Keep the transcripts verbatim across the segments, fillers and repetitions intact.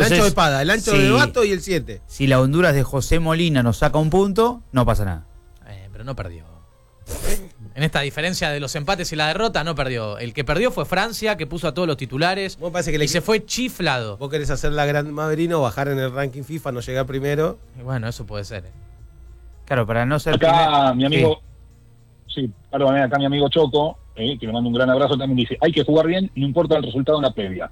Entonces, el ancho de espada, el ancho si, de Bato y el siete. Si la Honduras de José Molina nos saca un punto, no pasa nada. Eh, pero no perdió. En esta diferencia de los empates y la derrota, no perdió. El que perdió fue Francia, que puso a todos los titulares parece que y le... se fue chiflado. Vos querés hacer la gran Maverino, bajar en el ranking FIFA, no llegar primero. Y bueno, eso puede ser. Eh. Claro, para no ser... Acá primer... mi amigo, sí, sí perdón, acá mi amigo Choco, eh, que le mando un gran abrazo, también dice, hay que jugar bien, no importa el resultado en la previa.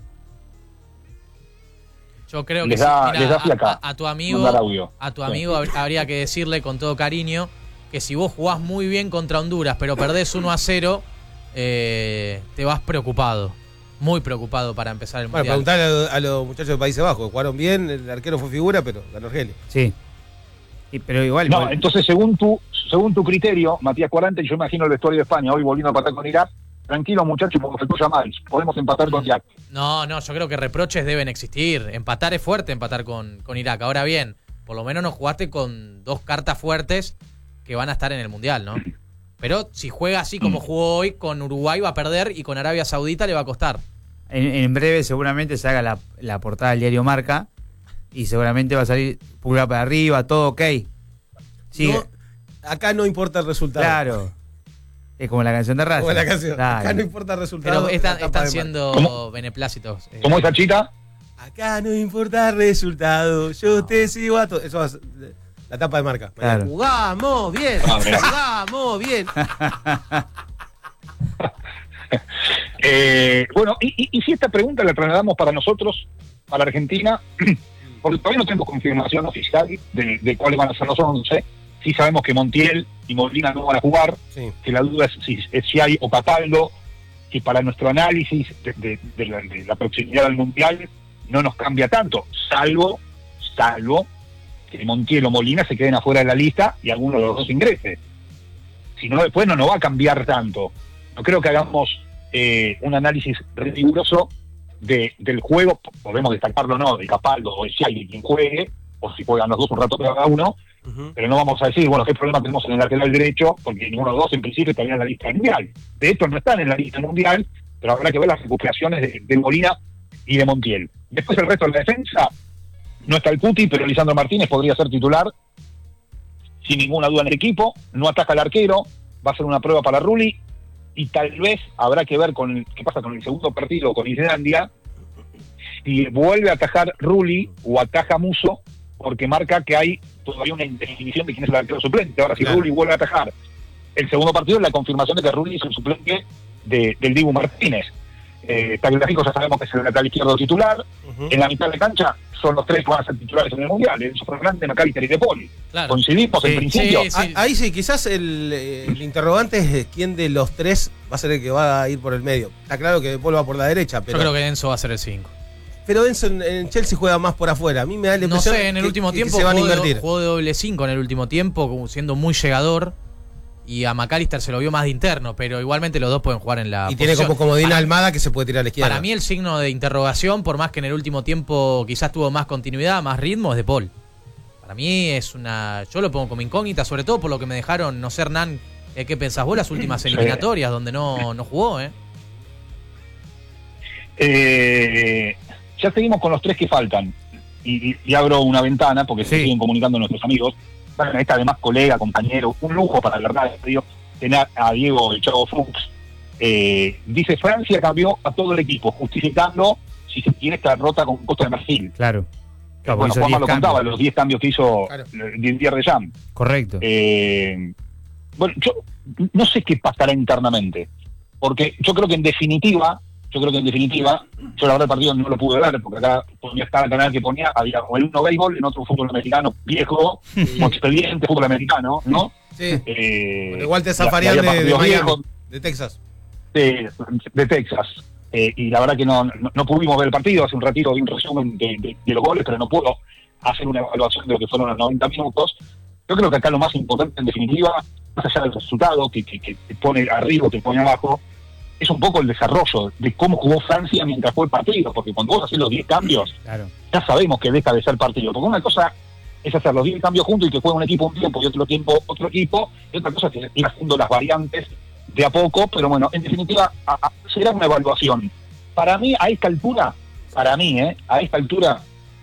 Yo creo que les sí, da, mira, les da a, a, a tu amigo, a tu amigo sí. habría que decirle con todo cariño que si vos jugás muy bien contra Honduras, pero perdés uno a cero, eh, te vas preocupado. Muy preocupado para empezar el bueno, Mundial. Preguntar a, a los muchachos de Países Bajos. Jugaron bien, el arquero fue figura, pero ganó Argelia. Sí. Y, pero igual... No, igual. entonces según tu, según tu criterio, Matías Cuarante, yo imagino el vestuario de España hoy volviendo a empatar con Irak. Tranquilo, muchachos, porque se tuya mal. Podemos empatar con Irak. No, no, yo creo que reproches deben existir. Empatar es fuerte, empatar con, con Irak. Ahora bien, por lo menos no jugaste con dos cartas fuertes que van a estar en el Mundial, ¿no? Pero si juega así como jugó hoy, con Uruguay va a perder y con Arabia Saudita le va a costar. En, en breve seguramente se haga la, la portada del diario Marca y seguramente va a salir pulgar para arriba, todo ok. Sigue. No, acá no importa el resultado. Claro. Es como la canción de Racing. Como la canción. Dale. Acá no importa el resultado. Pero están, están siendo ¿Cómo? beneplácitos. Eh. ¿Cómo esa chita? Acá no importa el resultado, yo no. te sigo a todo. Eso va a ser la tapa de Marca. Claro. Jugamos bien, ah, jugamos bien. eh, bueno, y, y, y si esta pregunta la trasladamos para nosotros, para Argentina, porque todavía no tenemos confirmación oficial de, de cuáles van a ser los once. Sí sabemos que Montiel y Molina no van a jugar, sí. que la duda es si, es si hay o Cataldo, que para nuestro análisis de, de, de, la, de la proximidad al Mundial no nos cambia tanto, salvo, salvo que Montiel o Molina se queden afuera de la lista y alguno de los dos ingrese. Si no, después no nos va a cambiar tanto. No creo que hagamos eh, un análisis riguroso de, del juego, podemos destacarlo o no, de Capaldo o de si hay quien juegue, o si juegan los dos un rato cada uno, uh-huh. pero no vamos a decir, bueno, qué problema tenemos en el lateral derecho, porque ninguno de los dos en principio estaría en la lista mundial. De hecho, no están en la lista mundial, pero habrá que ver las recuperaciones de, de Molina y de Montiel. Después el resto de la defensa, no está el Cuti, pero Lisandro Martínez podría ser titular, sin ninguna duda en el equipo, no ataca al arquero, va a ser una prueba para Rulli, y tal vez habrá que ver con el, qué pasa con el segundo partido con Islandia, si vuelve a atajar Rulli o ataja Musso, porque marca que hay todavía una indefinición de quién es el arquero suplente. Ahora, si claro. Rulli vuelve a atajar el segundo partido, es la confirmación de que Rulli es el suplente de, del Dibu Martínez. Eh, Tagliafico ya sabemos que es el lateral izquierdo titular. Uh-huh. En la mitad de cancha son los tres que van a ser titulares en el Mundial: Enzo Fernández, McAllister y De Paul. Claro. Coincidimos sí, en principio. Sí, sí. Ahí sí, quizás el, el interrogante es quién de los tres va a ser el que va a ir por el medio. Está claro que De Paul va por la derecha, pero... Yo creo que Enzo va a ser el cinco. Pero Enzo en, en Chelsea juega más por afuera. A mí me da la impresión no sé, en el que, último que, tiempo que se van a jugó, invertir. De, jugó de doble cinco en el último tiempo, como siendo muy llegador. Y a McAllister se lo vio más de interno, pero igualmente los dos pueden jugar en la Y posición. tiene como comodina Almada que se puede tirar a la izquierda. Para mí el signo de interrogación, por más que en el último tiempo quizás tuvo más continuidad, más ritmo, es De Paul. Para mí es una... Yo lo pongo como incógnita, sobre todo por lo que me dejaron, no sé, Hernán, eh, ¿qué pensás vos las últimas eliminatorias donde no, no jugó, eh? Eh... Ya seguimos con los tres que faltan. Y, y, y abro una ventana porque sí. se siguen comunicando nuestros amigos. Bueno, esta además colega, compañero, un lujo para la radio, tener a Diego El Chavo Fuchs. Eh, dice, Francia cambió a todo el equipo, justificando, si se quiere, esta derrota con Costa de Marfil. Claro. claro bueno, Juanma lo contaba, los diez cambios que hizo claro. Didier Deschamps. Correcto. Eh, bueno, yo no sé qué pasará internamente, porque yo creo que en definitiva, yo creo que en definitiva, yo la verdad el partido no lo pude ver, porque acá ponía estar el canal que ponía, había o el uno béisbol, en otro fútbol americano viejo, sí. como expediente fútbol americano, ¿no? Sí. Eh, bueno, igual te Zafarian de, de Miami, de Texas. De, de Texas. Eh, y la verdad que no, no, no pudimos ver el partido, hace un ratito vi un resumen de, de, de los goles, pero no puedo hacer una evaluación de lo que fueron los noventa minutos. Yo creo que acá lo más importante, en definitiva, más allá del resultado, que, que, que te pone arriba o te pone abajo, es un poco el desarrollo de cómo jugó Francia mientras fue el partido, porque cuando vos haces los diez cambios, claro. ya sabemos que deja de ser partido, porque una cosa es hacer los diez cambios juntos y que juegue un equipo un tiempo y otro tiempo otro equipo, y otra cosa es ir haciendo las variantes de a poco, pero bueno, en definitiva, a, a, será una evaluación. Para mí, a esta altura, para mí, eh, a esta altura,